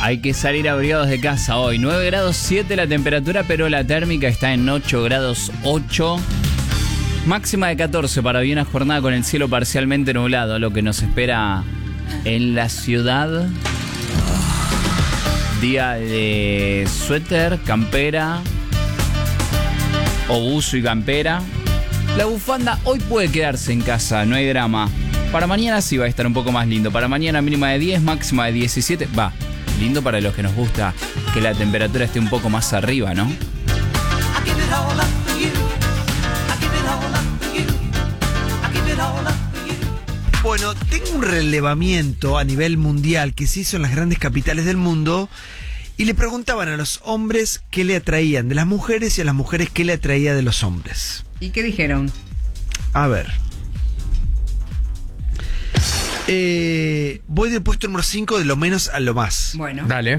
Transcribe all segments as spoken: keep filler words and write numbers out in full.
Hay que salir abrigados de casa hoy. nueve grados siete la temperatura, pero la térmica está en ocho grados ocho. Máxima de catorce para hoy, una jornada con el cielo parcialmente nublado, lo que nos espera en la ciudad. Día de suéter, campera o buzo y campera. La bufanda hoy puede quedarse en casa, no hay drama. Para mañana sí va a estar un poco más lindo. Para mañana mínima de diez, máxima de diecisiete. Va, lindo para los que nos gusta que la temperatura esté un poco más arriba, ¿no? Bueno, tengo un relevamiento a nivel mundial que se hizo en las grandes capitales del mundo y le preguntaban a los hombres qué le atraían de las mujeres y a las mujeres qué le atraía de los hombres. ¿Y qué dijeron? A ver. Eh, voy del puesto número cinco de lo menos a lo más. Bueno. Dale.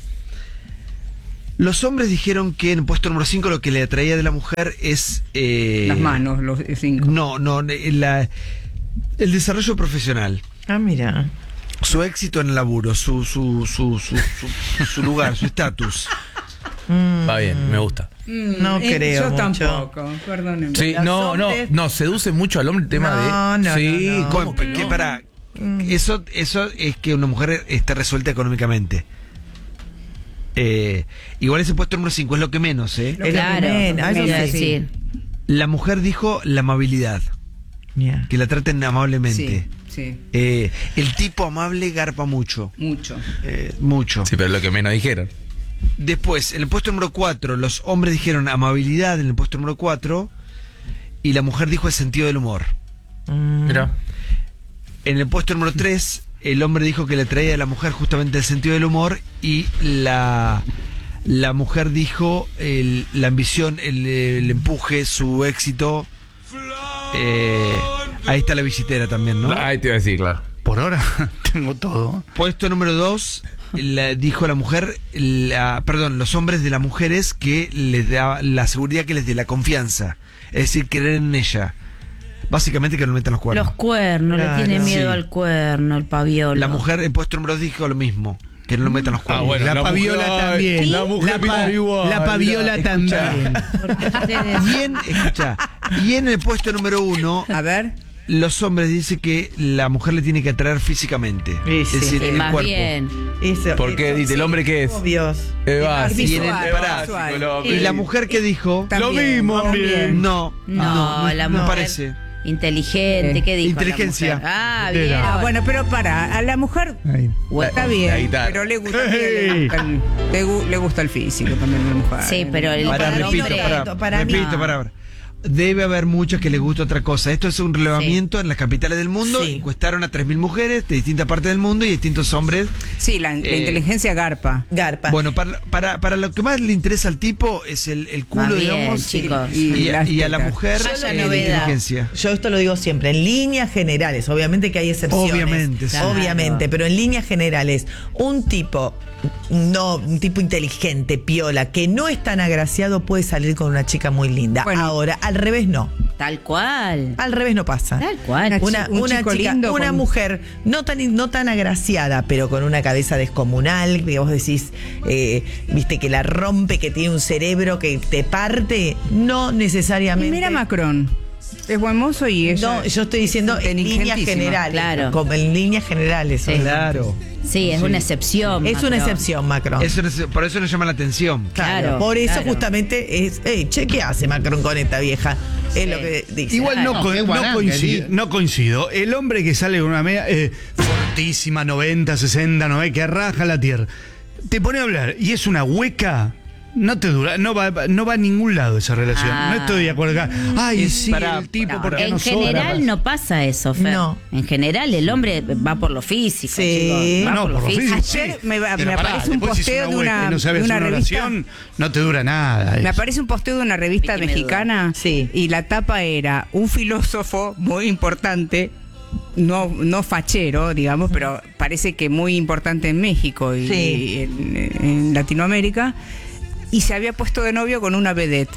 Los hombres dijeron que en el puesto número cinco lo que le atraía de la mujer es... Eh, Las manos, los cinco. No, no, la... El desarrollo profesional. Ah, mira. Su éxito en el laburo, su su su su, su, su lugar, su estatus. Mm. Va bien, me gusta. No Eh, creo Yo mucho. tampoco, perdónenme. Sí, Los no, hombres- no, no, seduce mucho al hombre el tema No, de. no, sí, no, no. ¿cómo que Que no? para Mm. eso eso es que una mujer esté resuelta económicamente. Eh, igual ese puesto número cinco es lo que menos, ¿eh? Es lo que Claro, menos, eso eso iba a sí. decir. La mujer dijo la amabilidad, Yeah. que la traten amablemente. Sí, sí, Eh, el tipo amable garpa mucho, mucho. eh, mucho. Sí, pero lo que menos dijeron. Después, en el puesto número cuatro, los hombres dijeron amabilidad en el puesto número cuatro y la mujer dijo el sentido del humor. Mm. Mira. En el puesto número tres, el hombre dijo que le traía a la mujer justamente el sentido del humor y la, la mujer dijo el- la ambición, el, el empuje, su éxito. Eh, ahí está la visitera también, ¿no? Ahí te iba a decir, claro. Por ahora tengo todo. Puesto número dos, la, dijo la mujer, la, perdón, los hombres de las mujeres que les da la seguridad que les dé la confianza. Es decir, creer en ella. Básicamente que no metan los cuernos. Los cuernos, Claro. le tiene miedo Sí. al cuerno, el paviolo. La mujer en puesto número dos dijo lo mismo, que no lo metan los cuernos. Ah, bueno, la, la paviola mujer- también. la mujer pa- piensa igual. la paviola Escuchá. también. Porque ustedes- Y en, escuchá, y en el puesto número uno, A ver. los hombres dicen que la mujer le tiene que atraer físicamente. Sí, es sí. decir, Sí, el más cuerpo. bien. Eso, ¿Por qué? eso, Dice, ¿el sí. hombre qué es? Obvios. Es básico. Y en el- Visual, pará. visual. Lo- ¿Y la mujer qué dijo? También, Lo mismo, también. No, No, no, la no mujer parece. inteligente, ¿qué dijo? Inteligencia. La mujer? Ah, Era. bien. Ah, bueno, pero para, a la mujer Ahí. Bueno, está bien, La guitarra. pero le gusta, Hey. le, gusta el, le gu- le gusta el físico también a la mujer. Sí, pero el, Pará, el repito, hombre- pará, para mí- repito, pará, pará. Debe haber muchas que les gusta otra cosa. Esto es un relevamiento en las capitales del mundo. Sí. Encuestaron a tres mil mujeres de distintas partes del mundo y distintos hombres. Sí, la, la Eh, inteligencia garpa. Garpa. Bueno, para, para, para lo que más le interesa al tipo es el, el culo, Más bien, digamos, chicos. y, y a, las y a la tetas. mujer Vaya eh, la novedad. inteligencia. Yo esto lo digo siempre, en líneas generales, obviamente que hay excepciones. Obviamente, sí. Obviamente, pero en líneas generales, un tipo, no, un tipo inteligente, piola, que no es tan agraciado puede salir con una chica muy linda. Bueno. Ahora, al revés no. Tal cual. Al revés no pasa. Tal cual. Una Una, chi- un una chico chica, lindo una con- mujer no tan no tan agraciada, pero con una cabeza descomunal, que vos decís, eh, viste, que la rompe, que tiene un cerebro que te parte, no Y necesariamente. mira Macron. Es buen mozo y ella. No, yo estoy diciendo en líneas inteligentísima. generales. Claro. Como en líneas generales. Sí. Claro. Sí, es una excepción. Es una Macron. excepción, Macron. Eso no se- por eso nos llama la atención. Claro, Por eso claro. justamente es, hey, che, ¿qué hace Macron con esta vieja? Es Sí. lo que dice. Igual no, Claro. co- qué no guaranga, coincido, Di. no coincido. El hombre que sale con una media eh, fortísima, noventa, sesenta, noventa, que raja la tierra, te pone a hablar y es una hueca, no te dura, no va, no va a ningún lado esa relación. Ah. No estoy de acuerdo acá. Ay, Es sí, para- el tipo, No, porque en no general sobra. no pasa eso, Fer. No. En general el hombre va por lo físico, Sí. chicos. Va No, por lo por lo físico. físico, Ayer sí. me va- Pero me pará, aparece un después si es posteo de hueca una- y no sabes de una una revista. oración, no te dura nada. Me eso. aparece un posteo de una revista Vicky me mexicana Sí. y la tapa era un filósofo muy importante, no, no fachero, digamos, pero parece que muy importante en México y, Sí. y en, en Latinoamérica, y se había puesto de novio con una vedette.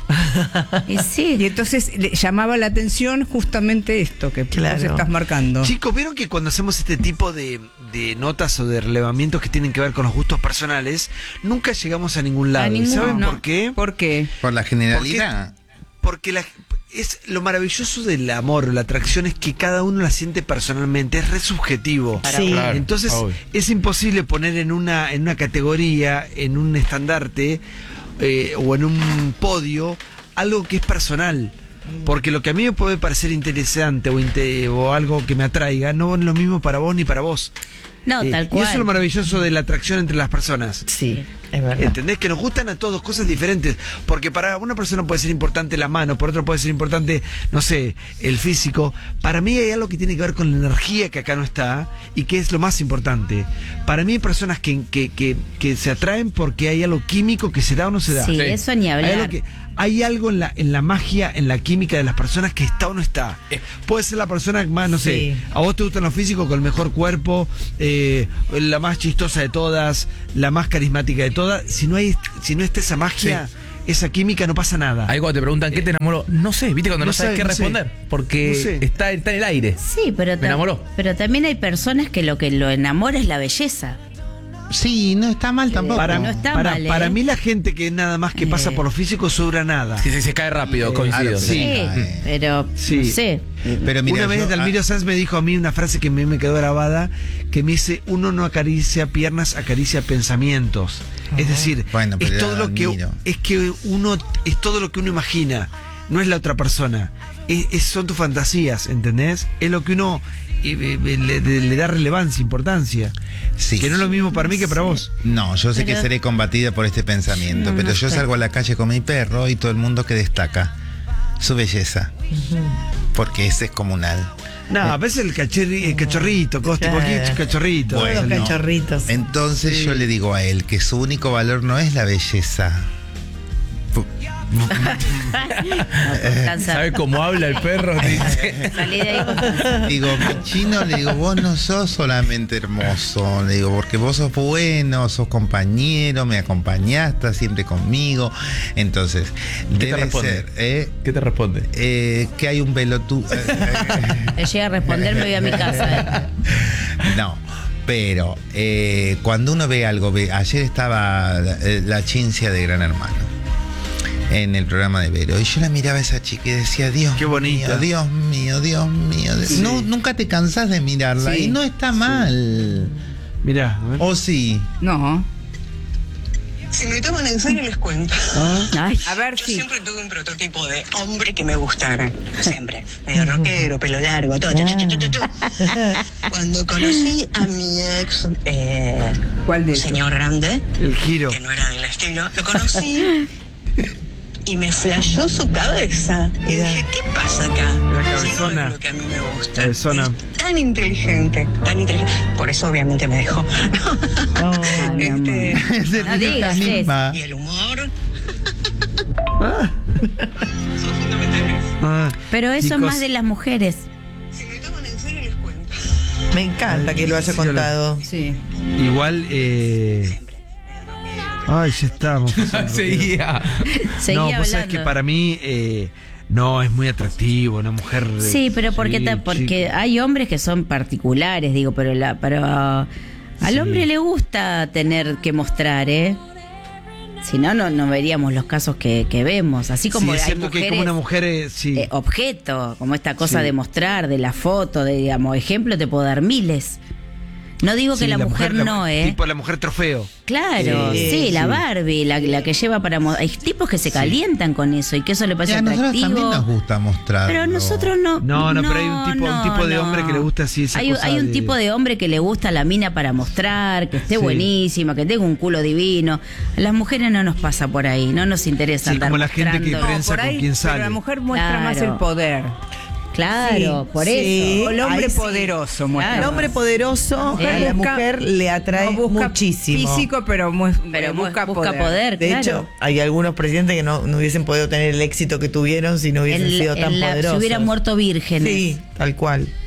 Y sí. Y entonces le llamaba la atención justamente esto que Claro. vos estás marcando. Chicos, ¿vieron que cuando hacemos este tipo de, de notas o de relevamientos que tienen que ver con los gustos personales, nunca llegamos a ningún lado? A ¿Y ninguno, saben no. por qué? ¿Por qué? Por la generalidad. Porque la, es lo maravilloso del amor, la atracción es que cada uno la siente personalmente, es re subjetivo. Sí. Claro, Entonces obvio. es imposible poner en una, en una categoría, en un estandarte eh, o en un podio algo que es personal. Porque lo que a mí me puede parecer interesante o, inte- o algo que me atraiga no es lo mismo para vos ni para vos. No, Eh, tal Y cual. eso es lo maravilloso de la atracción entre las personas. Sí, es verdad. ¿Entendés? Que nos gustan a todos cosas diferentes. Porque para una persona puede ser importante la mano, por otra puede ser importante, no sé, el físico. Para mí hay algo que tiene que ver con la energía que acá no está y que es lo más importante. Para mí hay personas que, que, que, que se atraen porque hay algo químico que se da o no se da. Sí, Sí. eso ni Hay algo, hablar. que, hay algo en la, en la magia, en la química de las personas que está o no está. Puede ser la persona más, no sé, Sí. a vos te gustan los físicos con el mejor cuerpo, eh, la más chistosa de todas, la más carismática de todas. Si no hay, si no está esa magia, esa química, no pasa nada. Ahí cuando te preguntan qué te enamoró, no sé, viste cuando no, no sabes sé, qué no sé. responder, porque No sé. está, está en el aire. Sí, pero, Me tam- enamoró. pero también hay personas que lo que lo enamora es la belleza. Sí, no está mal tampoco. Para, no está para, mal, ¿eh? para mí la gente que nada más que pasa Eh. por lo físico sobra nada. Sí, sí, se cae rápido, coincido. claro, Sí, eh. pero Sí. no sé. Pero mira, una vez yo- Dalmiro ah, Sanz me dijo a mí una frase que a mí me quedó grabada, que me dice, uno no acaricia piernas, acaricia pensamientos. Es decir, Bueno, pero es todo lo que Dalmiro. es que uno es todo lo que uno imagina, no es la otra persona. Es, es- son tus fantasías, ¿entendés? Es lo que uno eh, eh, le, le- le da relevancia, importancia. sí. Que no es lo mismo para mí que para vos. No, yo sé Pero- que seré combatida por este pensamiento, No, pero no yo sé. salgo a la calle con mi perro y todo el mundo que destaca su belleza. Porque ese es comunal. No, a veces el, cachorri- el cachorrito, Costi, Claro. cualquier cachorrito. Bueno. Los cachorritos. Entonces yo le digo a él que su único valor no es la belleza. Pu- Cansa- ¿Sabe cómo habla el perro? Dice. Salí de ahí. Digo, mi chino, le digo, vos no sos solamente hermoso, le digo, porque vos sos bueno, sos compañero, me acompañás, estás siempre conmigo. Entonces, ¿Qué te debe responde? ser, ¿eh? ¿Qué te responde? Eh, que hay un velotu... Le llega a responder, me voy a mi casa. ¿eh? No, pero eh, cuando uno ve algo, ve, ayer estaba eh, la chincia de Gran Hermano en el programa de Vero y yo la miraba a esa chica y decía, Dios Qué bonita. mío, Dios mío, Dios mío. Sí. No, nunca te cansás de mirarla Sí. y no está mal. Mirá, a ver. ¿O sí? No. Si me toman en serio les cuento. Ay, A ver Yo si. siempre tuve un prototipo de hombre que me gustara. Siempre. Medio rockero, pelo largo, todo. chu, chu, chu, chu, chu. Cuando conocí a mi ex, eh, ¿Cuál de un ellos? señor grande, El giro. que no era del estilo, lo conocí y me flashó su cabeza. Y dije, ¿qué pasa acá? La Si no cabezona. es lo que a mí me gusta. Cabezona. Es tan inteligente, tan inteligente. Por eso obviamente me dejó. Ay, mi amor. Este, No digas eso. misma. y el humor. Ah. Son fundamentales. Ah, Pero eso chicos, es más de las mujeres. Si me toman en serio les cuento. Me encanta que lo haya contado. Sí. Igual, eh... Ay, ya estamos. Seguía. Seguía no, vos hablando. sabés que para mí eh, no es muy atractivo, una mujer. eh, Sí, pero porque, sí, ta- porque chico. hay hombres que son particulares, digo, pero la, pero al Sí. hombre le gusta tener que mostrar, ¿eh? Si no, no, no veríamos los casos que, que vemos. Así como Sí, es hay cierto que mujeres, como una mujer, eh, sí. eh, objeto, como esta cosa Sí. de mostrar, de la foto, de, digamos, ejemplo, te puedo dar miles. No digo que Sí, la, mujer, la- no, ¿eh? Tipo la mujer trofeo. Claro, Sí, sí, la sí. Barbie, la, la que lleva para... mo- Hay tipos que se calientan con eso y que eso le Y parece a nosotros también atractivo. nos gusta mostrar. Pero nosotros no. No, no, pero hay un tipo- un tipo de no. hombre que le gusta así esa Hay, cosa hay un de- tipo de hombre que le gusta la mina para mostrar, que esté Sí. buenísima, que tenga un culo divino. A las mujeres no nos pasa por ahí, no nos interesa Sí, andar como la gente que mostrando. prensa por con ahí, quien sale. pero la mujer muestra Claro. más el poder. Claro, Sí, por sí. eso. O el hombre ahí sí. poderoso muestra. El hombre poderoso Mujer a la busca- mujer le atrae No busca muchísimo. físico, pero, mu- Pero eh, busca, busca, poder. De claro. hecho, hay algunos presidentes que no, no hubiesen podido tener el éxito que tuvieron si no hubiesen En la- sido tan en la- poderosos. si hubieran muerto vírgenes. Sí, tal cual.